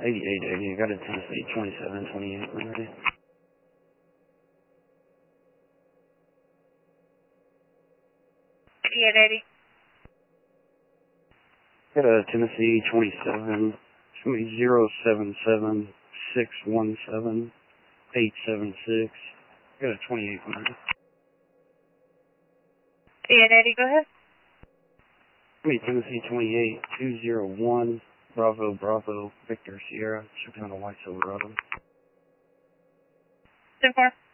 8880, got a Tennessee 2728 when ready. Got a Tennessee 27, it's going to be 077617876. Got a 2800. Eddie, go ahead. It's Tennessee 28201, Bravo, Bravo, Victor, Sierra, Chicano White Silverado. 10-4.